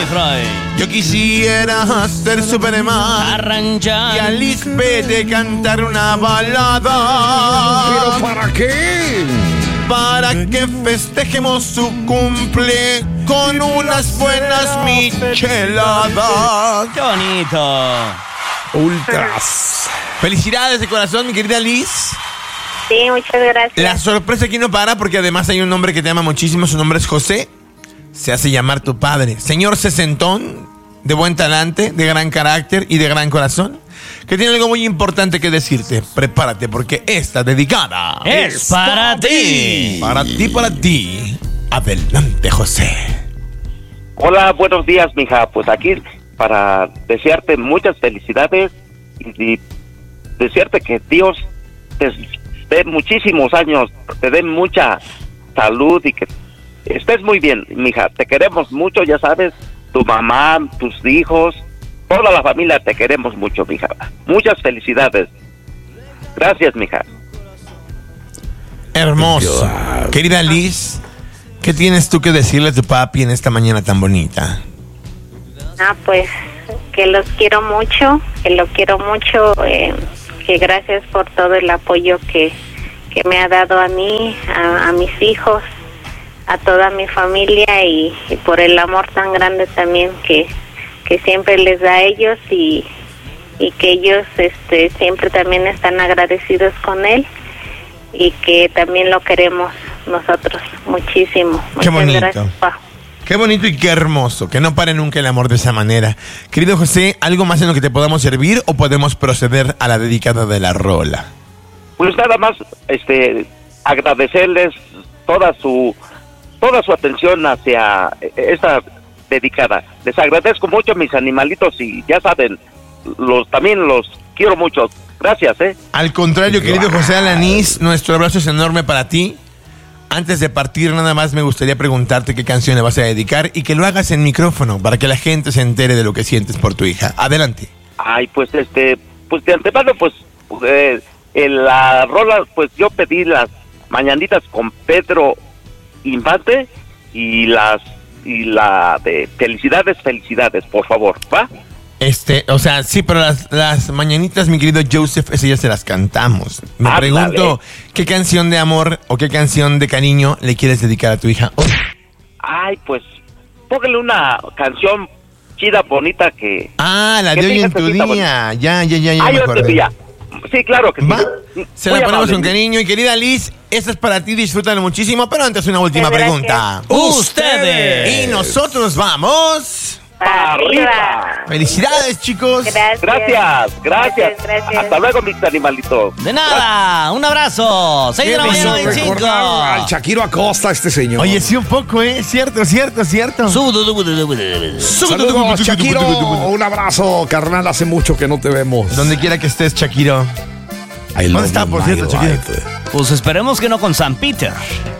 Fray. Yo quisiera ser Superman Arranchar. y a Lisbeth cantar una balada. ¿Pero para qué? Para que festejemos su cumple con unas buenas micheladas. ¡Qué bonito! Ultras. Felicidades de corazón, mi querida Liz. Sí, muchas gracias. La sorpresa aquí no para porque además hay un hombre que te ama muchísimo. Su nombre es José. Se hace llamar tu padre. Señor sesentón, de buen talante, de gran carácter y de gran corazón, que tiene algo muy importante que decirte. Prepárate porque esta dedicada ¡Es para ti! para ti, para ti. Adelante, José. Hola, buenos días, mija. Pues aquí para desearte muchas felicidades y desearte que Dios te dé muchísimos años, te dé mucha salud y que estés muy bien, mija. Te queremos mucho, ya sabes, tu mamá, tus hijos, toda la familia te queremos mucho, mija. Muchas felicidades. Gracias, mija. Hermoso. Querida Liz, ¿qué tienes tú que decirle a tu papi en esta mañana tan bonita? Pues que los quiero mucho, que gracias por todo el apoyo que me ha dado a mí, a mis hijos, a toda mi familia y por el amor tan grande también que siempre les da a ellos y que ellos siempre también están agradecidos con él y que también lo queremos nosotros muchísimo. Qué Muchas bonito. gracias, pa. Qué bonito y qué hermoso, que no pare nunca el amor de esa manera. Querido José, ¿algo más en lo que te podamos servir o podemos proceder a la dedicada de la rola? Pues nada más agradecerles toda su atención hacia esta dedicada. Les agradezco mucho, mis animalitos, y ya saben, también los quiero mucho. Gracias, Al contrario, querido José Alanís, nuestro abrazo es enorme para ti. Antes de partir, nada más me gustaría preguntarte qué canción le vas a dedicar y que lo hagas en micrófono para que la gente se entere de lo que sientes por tu hija. Adelante. Ay, pues pues de antemano, pues en la rola, pues yo pedí las mañanitas con Pedro Infante y la de felicidades, por favor, ¿va? O sea, sí, pero las mañanitas, mi querido Joseph, esas ya se las cantamos. Me pregunto, ¿qué canción de amor o qué canción de cariño le quieres dedicar a tu hija hoy? Ay, pues, póngale una canción chida, bonita que... La de hoy en tu día. Ya me acordé. Sí, claro que sí. ¿Va? Se la ponemos con cariño. Y querida Liz, esta es para ti, disfrútalo muchísimo. Pero antes una última pregunta. ¡Ustedes! Y nosotros vamos... ¡Arriba! ¡Felicidades, chicos! Gracias. Hasta luego, mis animalitos. De nada, un abrazo. 6 de la mañana, 25. Al Shakiro Acosta, este señor. Oye, sí, un poco, Cierto. Saludos, Shakiro. Un abrazo, carnal. Hace mucho que no te vemos. Donde quiera que estés, Shakiro. ¿Dónde está, por cierto, Shakiro? Pues esperemos que no con San Peter.